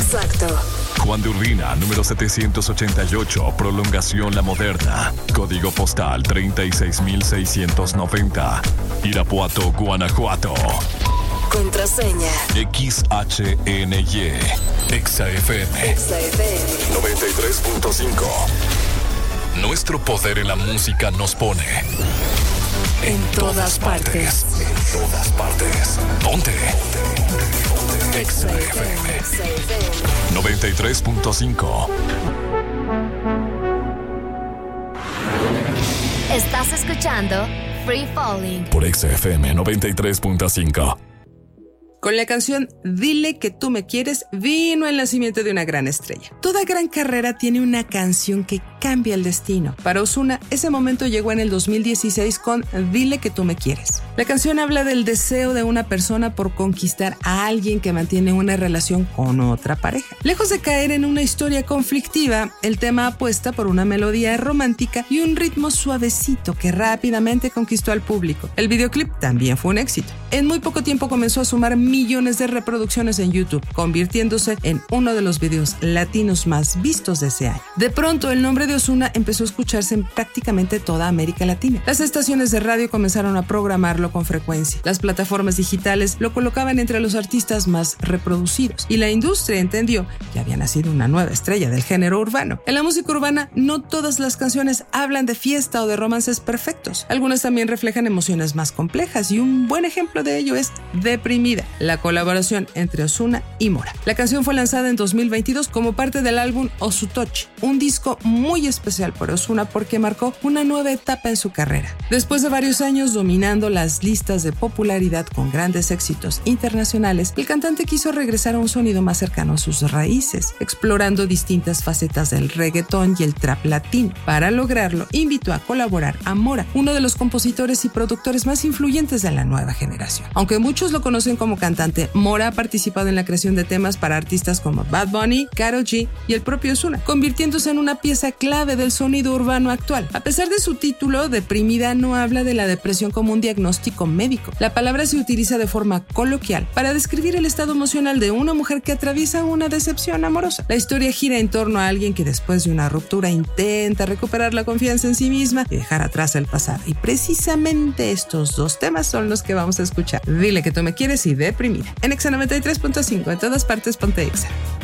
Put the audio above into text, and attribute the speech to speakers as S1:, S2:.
S1: Exacto.
S2: Juan de Urbina, número 788, Prolongación La Moderna. Código postal 36690. Irapuato, Guanajuato.
S1: Contraseña.
S2: XHNY. XFM.
S1: XFM.
S2: 93.5. Nuestro poder en la música nos pone en todas partes. En todas partes. Ponte. XFM 93.5.
S3: Estás escuchando Free Falling
S2: por XFM 93.5.
S4: Con la canción Dile que tú me quieres vino el nacimiento de una gran estrella. Toda gran carrera tiene una canción que cambia el destino. Para Ozuna, ese momento llegó en el 2016 con Dile que tú me quieres. La canción habla del deseo de una persona por conquistar a alguien que mantiene una relación con otra pareja. Lejos de caer en una historia conflictiva, el tema apuesta por una melodía romántica y un ritmo suavecito que rápidamente conquistó al público. El videoclip también fue un éxito. En muy poco tiempo comenzó a sumar millones de reproducciones en YouTube, convirtiéndose en uno de los videos latinos más vistos de ese año. De pronto, el nombre de Ozuna empezó a escucharse en prácticamente toda América Latina. Las estaciones de radio comenzaron a programarlo con frecuencia. Las plataformas digitales lo colocaban entre los artistas más reproducidos y la industria entendió que había nacido una nueva estrella del género urbano. En la música urbana, no todas las canciones hablan de fiesta o de romances perfectos. Algunas también reflejan emociones más complejas y un buen ejemplo de ello es Deprimida, la colaboración entre Ozuna y Mora. La canción fue lanzada en 2022 como parte del álbum Osutochi, un disco muy especial por Ozuna porque marcó una nueva etapa en su carrera. Después de varios años dominando las listas de popularidad con grandes éxitos internacionales, el cantante quiso regresar a un sonido más cercano a sus raíces, explorando distintas facetas del reggaetón y el trap latino. Para lograrlo, invitó a colaborar a Mora, uno de los compositores y productores más influyentes de la nueva generación. Aunque muchos lo conocen como cantante, Mora ha participado en la creación de temas para artistas como Bad Bunny, Karol G y el propio Ozuna, convirtiéndose en una pieza clave del sonido urbano actual. A pesar de su título, Deprimida no habla de la depresión como un diagnóstico médico. La palabra se utiliza de forma coloquial para describir el estado emocional de una mujer que atraviesa una decepción amorosa. La historia gira en torno a alguien que después de una ruptura intenta recuperar la confianza en sí misma y dejar atrás el pasado. Y precisamente estos dos temas son los que vamos a escuchar. Dile que tú me quieres y Deprimida. En Exa 93.5, en todas partes ponte Exa.